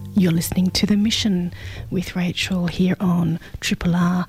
You're listening to The Mission with Rachel here on Triple R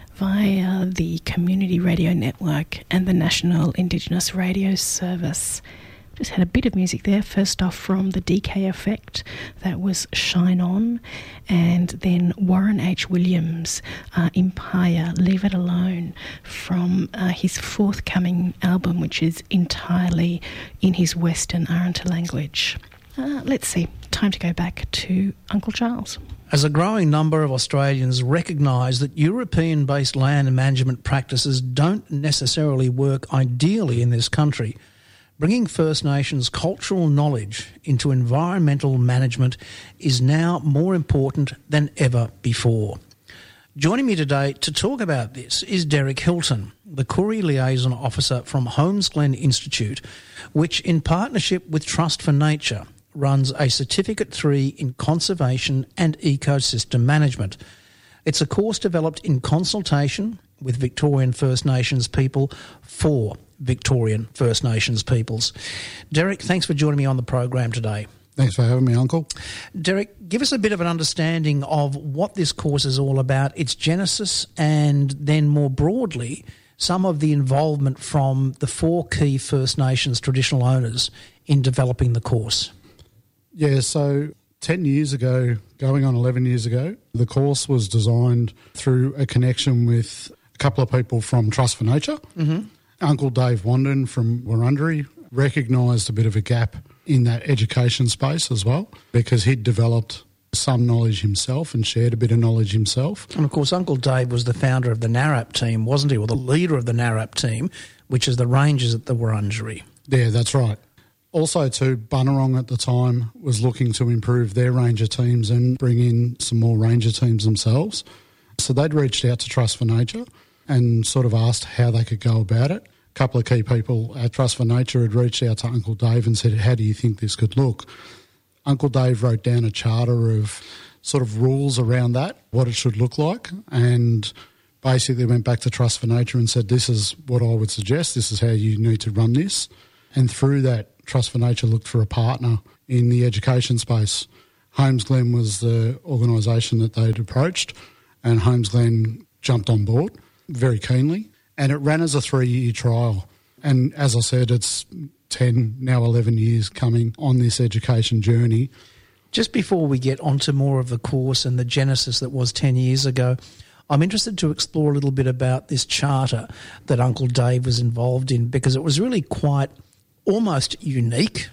via the Community Radio Network and the National Indigenous Radio Service. Just had a bit of music there. First off from the DK Effect, that was Shine On, and then Warren H. Williams, Empire, Leave It Alone, from his forthcoming album, which is entirely in his Western Arrernte language. Let's see, time to go back to Uncle Charles. As a growing number of Australians recognise that European-based land management practices don't necessarily work ideally in this country, bringing First Nations cultural knowledge into environmental management is now more important than ever before. Joining me today to talk about this is Derek Hilton, the Koori Liaison Officer from Holmesglen Institute, which in partnership with Trust for Nature runs a Certificate 3 in Conservation and Ecosystem Management. It's a course developed in consultation with Victorian First Nations people for Victorian First Nations peoples. Derek, thanks for joining me on the program today. Thanks for having me, Uncle. Derek, give us a bit of an understanding of what this course is all about, its genesis, and then more broadly, some of the involvement from the 4 key First Nations traditional owners in developing the course. Yeah, so 10 years ago, going on 11 years ago, the course was designed through a connection with a couple of people from Trust for Nature. Mm-hmm. Uncle Dave Wandin from Wurundjeri recognised a bit of a gap in that education space as well, because he'd developed some knowledge himself and shared a bit of knowledge himself. And of course, Uncle Dave was the founder of the NARAP team, wasn't he, or the leader of the NARAP team, which is the rangers at the Wurundjeri. Yeah, that's right. Also, too, Bunurong at the time was looking to improve their ranger teams and bring in some more ranger teams themselves. So they'd reached out to Trust for Nature and sort of asked how they could go about it. A couple of key people at Trust for Nature had reached out to Uncle Dave and said, how do you think this could look? Uncle Dave wrote down a charter of sort of rules around that, what it should look like, and basically went back to Trust for Nature and said, this is what I would suggest, this is how you need to run this. And through that, Trust for Nature looked for a partner in the education space. Holmesglen was the organisation that they'd approached, and Holmesglen jumped on board very keenly. And it ran as a 3-year trial. And as I said, it's 10, now 11 years coming on this education journey. Just before we get onto more of the course and the genesis that was 10 years ago, I'm interested to explore a little bit about this charter that Uncle Dave was involved in, because it was really quite almost unique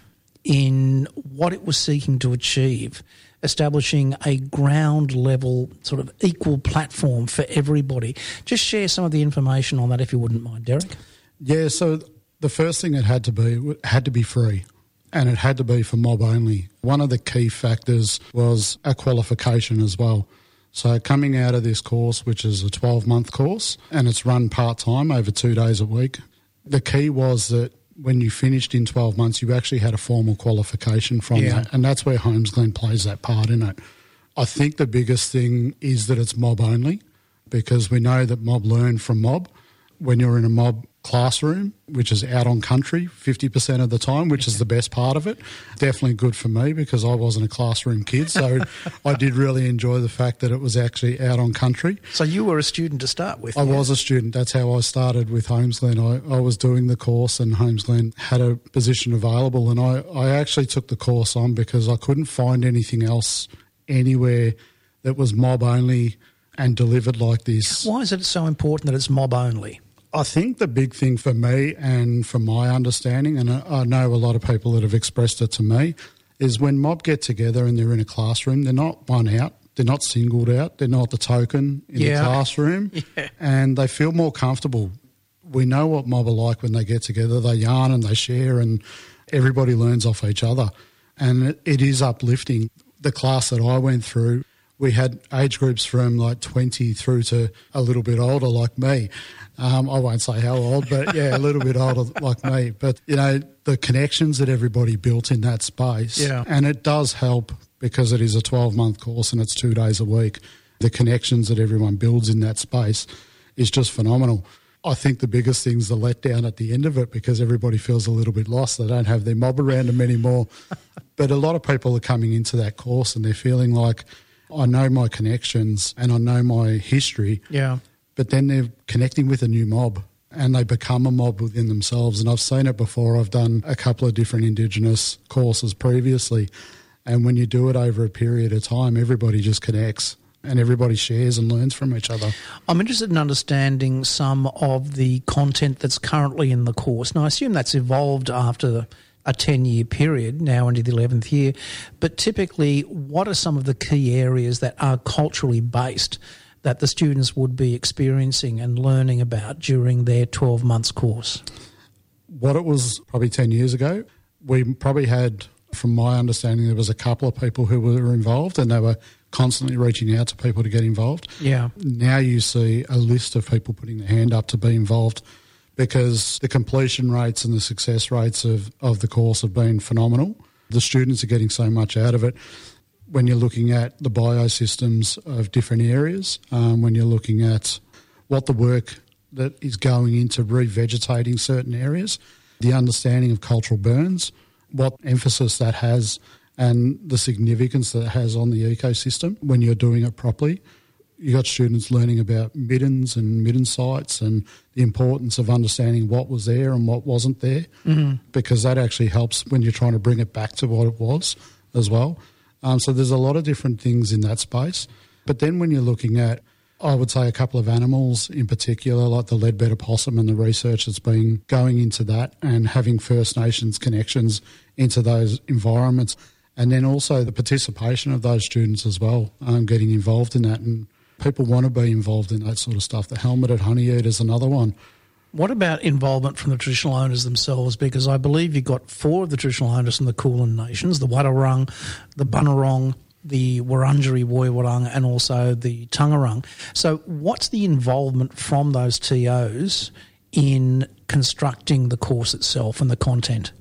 in what it was seeking to achieve, establishing a ground level sort of equal platform for everybody. Just share some of the information on that if you wouldn't mind, Derek. Yeah, so the first thing it had to be free, and it had to be for mob only. One of the key factors was a qualification as well. So coming out of this course, which is a 12-month course, and it's run part-time over 2 days a week, the key was that when you finished in 12 months, you actually had a formal qualification from that, and that's where Holmesglen plays that part in it. I think the biggest thing is that it's mob only, because we know that mob learn from mob. When you're in a mob classroom, which is out on country 50% of the time, which is the best part of it, definitely good for me because I wasn't a classroom kid, so I did really enjoy the fact that it was actually out on country. So you were a student to start with? I was a student. That's how I started with Holmesglen. I was doing the course and Holmesglen had a position available, and I actually took the course on because I couldn't find anything else anywhere that was mob only and delivered like this. Why is it so important that it's mob only? I think the big thing for me and from my understanding, and I know a lot of people that have expressed it to me, is when mob get together and they're in a classroom, they're not one out, they're not singled out, they're not the token in the classroom, and they feel more comfortable. We know what mob are like when they get together. They yarn and they share and everybody learns off each other, and it is uplifting. The class that I went through, we had age groups from like 20 through to a little bit older like me. I won't say how old, but yeah, a little bit older like me. But, you know, the connections that everybody built in that space, and it does help because it is a 12-month course and it's 2 days a week. The connections that everyone builds in that space is just phenomenal. I think the biggest thing's the letdown at the end of it because everybody feels a little bit lost. They don't have their mob around them anymore. But a lot of people are coming into that course and they're feeling like, I know my connections and I know my history. Yeah. But then they're connecting with a new mob and they become a mob within themselves. And I've seen it before. I've done a couple of different Indigenous courses previously. And when you do it over a period of time, everybody just connects and everybody shares and learns from each other. I'm interested in understanding some of the content that's currently in the course. Now, I assume that's evolved after a 10-year period, now into the 11th year. But typically, what are some of the key areas that are culturally based that the students would be experiencing and learning about during their 12 months course? What it was probably 10 years ago, we probably had, from my understanding, there was a couple of people who were involved and they were constantly reaching out to people to get involved. Yeah. Now you see a list of people putting their hand up to be involved because the completion rates and the success rates of the course have been phenomenal. The students are getting so much out of it. When you're looking at the biosystems of different areas, when you're looking at what the work that is going into revegetating certain areas, the understanding of cultural burns, what emphasis that has and the significance that it has on the ecosystem when you're doing it properly. You got students learning about middens and midden sites and the importance of understanding what was there and what wasn't there, because that actually helps when you're trying to bring it back to what it was as well. So there's a lot of different things in that space. But then when you're looking at, I would say, a couple of animals in particular, like the leadbeater possum and the research that's been going into that and having First Nations connections into those environments. And then also the participation of those students as well, getting involved in that. And people want to be involved in that sort of stuff. The helmeted honeyeater is another one. What about involvement from the traditional owners themselves? Because I believe you've got 4 of the traditional owners from the Kulin Nations, the Wadawurrung, the Bunurong, the Wurundjeri Woiwurrung and also the Taungurung. So what's the involvement from those TOs in constructing the course itself and the content?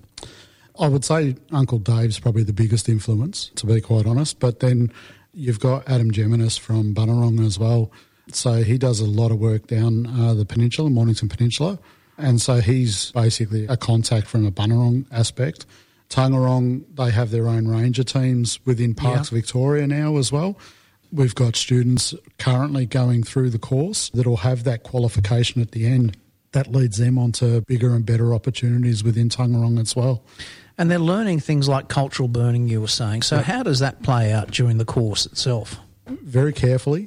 I would say Uncle Dave's probably the biggest influence, to be quite honest. But then you've got Adam Geminis from Bunurong as well. So he does a lot of work down the peninsula, Mornington Peninsula. And so he's basically a contact from a Bunurong aspect. Taungurong, they have their own ranger teams within Parks Victoria now as well. We've got students currently going through the course that will have that qualification at the end. That leads them on to bigger and better opportunities within Taungurong as well. And they're learning things like cultural burning, you were saying. So how does that play out during the course itself? Very carefully.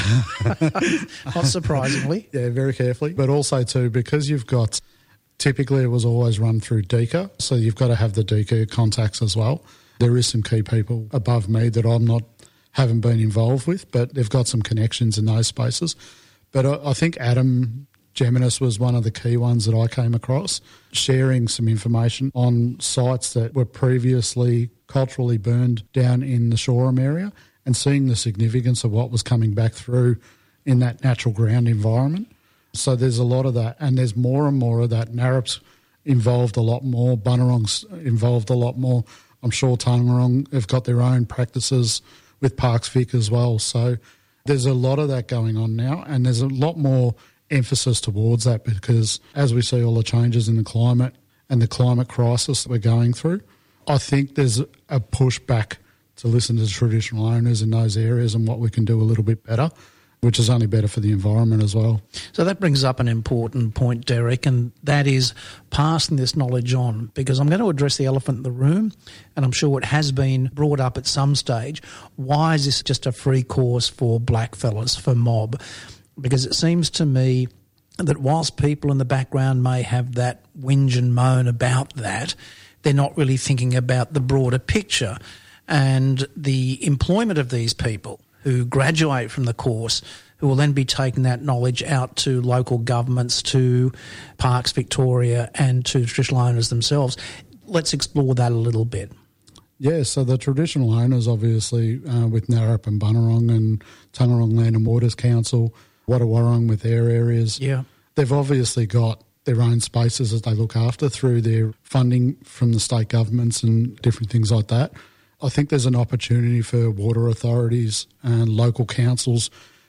Not surprisingly. Yeah, very carefully. But also too, because you've got, typically it was always run through DECA, so you've got to have the DECA contacts as well. There is some key people above me that haven't been involved with, but they've got some connections in those spaces. But I think Adam Geminis was one of the key ones that I came across, sharing some information on sites that were previously culturally burned down in the Shoreham area and seeing the significance of what was coming back through in that natural ground environment. So there's a lot of that, and there's more and more of that. Narrup's involved a lot more, Bunurong's involved a lot more. I'm sure Taungurong have got their own practices with Parks Vic as well. So there's a lot of that going on now, and there's a lot more emphasis towards that because as we see all the changes in the climate and the climate crisis that we're going through, I think there's a push back to listen to the traditional owners in those areas and what we can do a little bit better, which is only better for the environment as well. So that brings up an important point, Derek, and that is passing this knowledge on, because I'm going to address the elephant in the room, and I'm sure it has been brought up at some stage. Why is this just a free course for blackfellas, for mob? Because it seems to me that whilst people in the background may have that whinge and moan about that, they're not really thinking about the broader picture and the employment of these people who graduate from the course, who will then be taking that knowledge out to local governments, to Parks Victoria and to traditional owners themselves. Let's explore that a little bit. Yeah, so the traditional owners, obviously, with Narrup and Bunurong and Taungurong Land and Waters Council, Wadawurrung with their areas, they've obviously got their own spaces that they look after through their funding from the state governments and different things like that. I think there's an opportunity for water authorities and local councils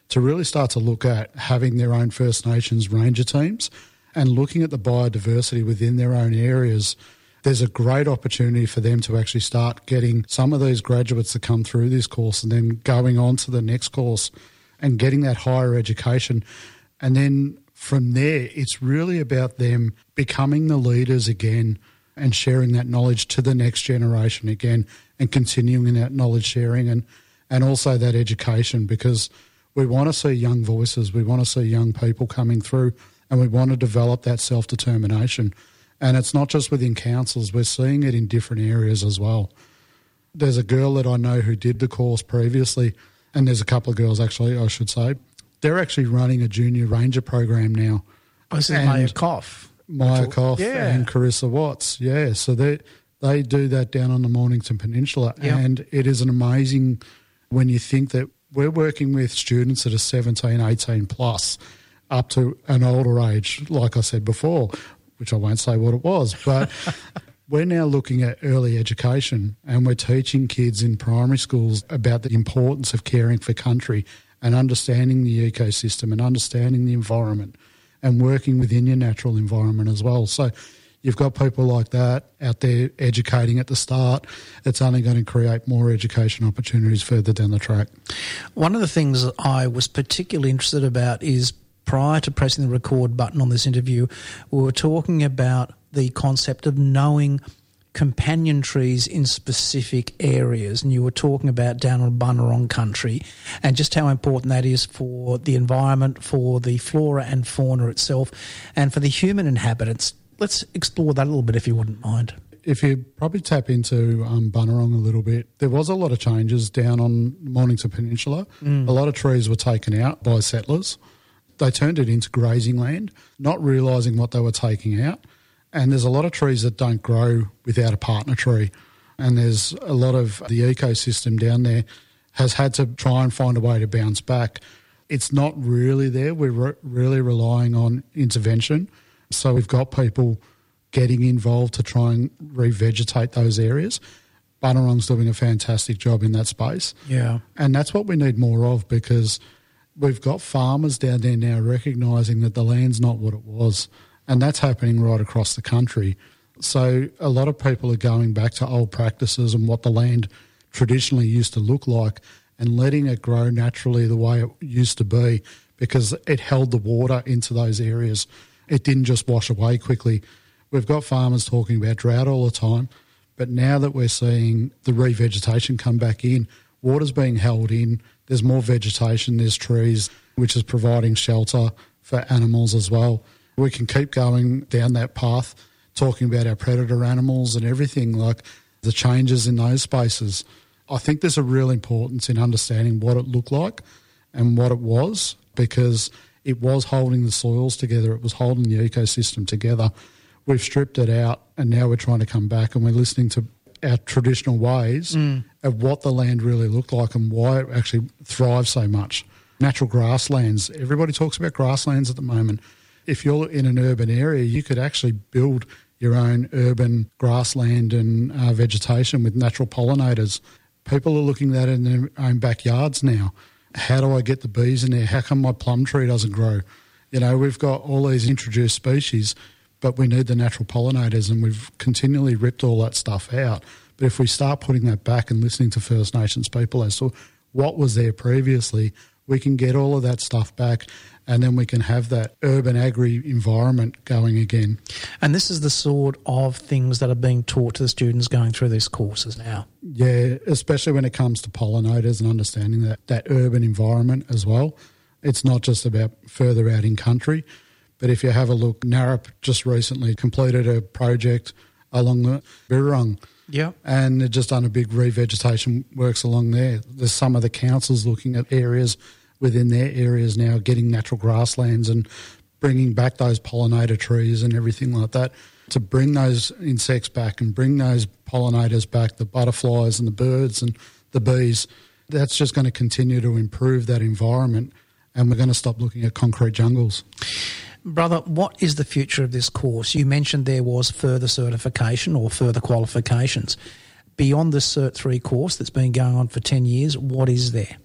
to really start to look at having their own First Nations ranger teams and looking at the biodiversity within their own areas. There's a great opportunity for them to actually start getting some of these graduates to come through this course and then going on to the next course and getting that higher education. And then from there, it's really about them becoming the leaders again and sharing that knowledge to the next generation again and continuing that knowledge sharing and also that education, because we want to see young voices, we want to see young people coming through, and we want to develop that self-determination. And it's not just within councils, we're seeing it in different areas as well. There's a girl that I know who did the course previously, and there's a couple of girls actually, I should say. They're actually running a junior ranger program now. Oh, this is Maya Koff. Maya Koff yeah. and Carissa Watts, yeah. So they do that down on the Mornington Peninsula, yep. And it is an amazing when you think that we're working with students that are 17, 18 plus, up to an older age, like I said before, which I won't say what it was, but we're now looking at early education and we're teaching kids in primary schools about the importance of caring for country and understanding the ecosystem and understanding the environment and working within your natural environment as well. So you've got people like that out there educating at the start. It's only going to create more education opportunities further down the track. One of the things that I was particularly interested about is prior to pressing the record button on this interview, we were talking about the concept of knowing companion trees in specific areas, and you were talking about down on Bunurong country and just how important that is for the environment, for the flora and fauna itself, and for the human inhabitants. Let's explore that a little bit if you wouldn't mind. If you probably tap into Bunurong a little bit, there was a lot of changes down on Mornington Peninsula. A lot of trees were taken out by settlers. They turned it into grazing land, not realising what they were taking out. And there's a lot of trees that don't grow without a partner tree. And there's a lot of the ecosystem down there has had to try and find a way to bounce back. It's not really there. We're really relying on intervention. So we've got people getting involved to try and revegetate those areas. Bunurong's doing a fantastic job in that space. Yeah. And that's what we need more of, because we've got farmers down there now recognising that the land's not what it was. And that's happening right across the country. So a lot of people are going back to old practices and what the land traditionally used to look like and letting it grow naturally the way it used to be, because it held the water into those areas. It didn't just wash away quickly. We've got farmers talking about drought all the time, but now that we're seeing the revegetation come back in, water's being held in, there's more vegetation, there's trees, which is providing shelter for animals as well. We can keep going down that path, talking about our predator animals and everything, like the changes in those spaces. I think there's a real importance in understanding what it looked like and what it was, because it was holding the soils together, it was holding the ecosystem together. We've stripped it out and now we're trying to come back and we're listening to our traditional ways of what the land really looked like and why it actually thrives so much. Natural grasslands, everybody talks about grasslands at the moment. If you're in an urban area, you could actually build your own urban grassland and vegetation with natural pollinators. People are looking at it in their own backyards now. How do I get the bees in there? How come my plum tree doesn't grow? You know, we've got all these introduced species, but we need the natural pollinators, and we've continually ripped all that stuff out. But if we start putting that back and listening to First Nations people as to what was there previously, we can get all of that stuff back, and then we can have that urban agri environment going again. And this is the sort of things that are being taught to the students going through these courses now. Yeah, especially when it comes to pollinators and understanding that urban environment as well. It's not just about further out in country, but if you have a look, Narup just recently completed a project along the Birrong. Yeah. And they've just done a big revegetation works along there. There's some of the councils looking at areas within their areas now, getting natural grasslands and bringing back those pollinator trees and everything like that to bring those insects back and bring those pollinators back, the butterflies and the birds and the bees. That's just going to continue to improve that environment, and we're going to stop looking at concrete jungles. Brother, what is the future of this course? You mentioned there was further certification or further qualifications. Beyond the Cert 3 course that's been going on for 10 years, what is there?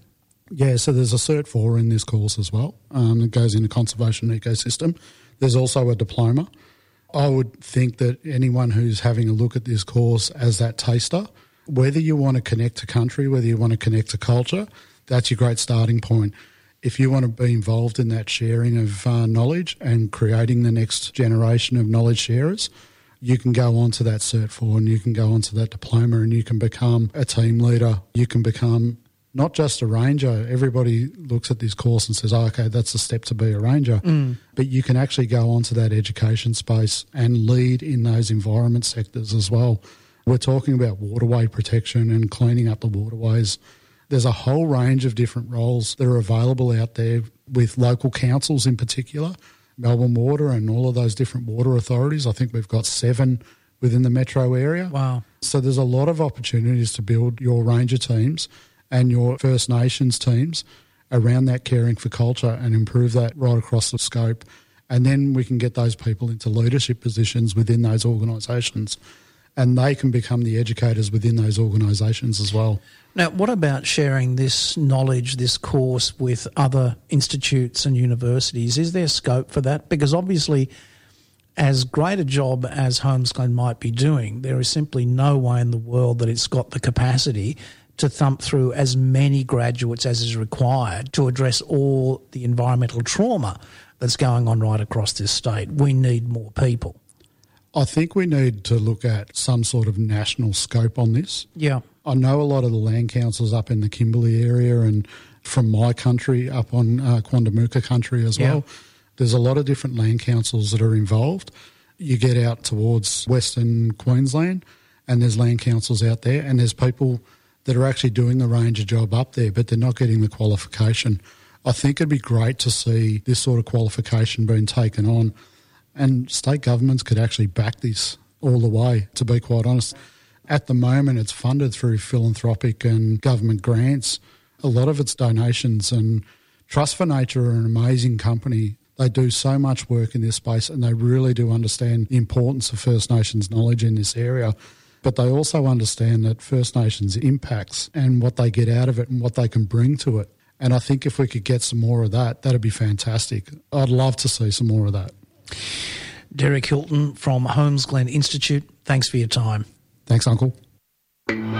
Yeah, so there's a Cert 4 in this course as well. It goes into conservation ecosystem. There's also a diploma. I would think that anyone who's having a look at this course as that taster, whether you want to connect to country, whether you want to connect to culture, that's your great starting point. If you want to be involved in that sharing of knowledge and creating the next generation of knowledge sharers, you can go on to that Cert 4 and you can go on to that diploma and you can become a team leader. You can become not just a ranger. Everybody looks at this course and says, oh, okay, that's a step to be a ranger. But you can actually go on to that education space and lead in those environment sectors as well. We're talking about waterway protection and cleaning up the waterways. There's a whole range of different roles that are available out there with local councils in particular, Melbourne Water and all of those different water authorities. I think we've got 7 within the metro area. Wow. So there's a lot of opportunities to build your ranger teams and your First Nations teams around that caring for culture and improve that right across the scope. And then we can get those people into leadership positions within those organisations and they can become the educators within those organisations as well. Now, what about sharing this knowledge, this course with other institutes and universities? Is there scope for that? Because obviously, as great a job as Holmesglen might be doing, there is simply no way in the world that it's got the capacity to thump through as many graduates as is required to address all the environmental trauma that's going on right across this state. We need more people. I think we need to look at some sort of national scope on this. Yeah. I know a lot of the land councils up in the Kimberley area and from my country up on Quandamooka country as well. There's a lot of different land councils that are involved. You get out towards Western Queensland and there's land councils out there and there's people that are actually doing the ranger job up there, but they're not getting the qualification. I think it'd be great to see this sort of qualification being taken on. And state governments could actually back this all the way, to be quite honest. At the moment, it's funded through philanthropic and government grants. A lot of it's donations. And Trust for Nature are an amazing company. They do so much work in this space and they really do understand the importance of First Nations knowledge in this area. But they also understand that First Nations impacts and what they get out of it and what they can bring to it. And I think if we could get some more of that, that'd be fantastic. I'd love to see some more of that. Derek Hilton from Holmesglen Institute, thanks for your time. Thanks, Uncle.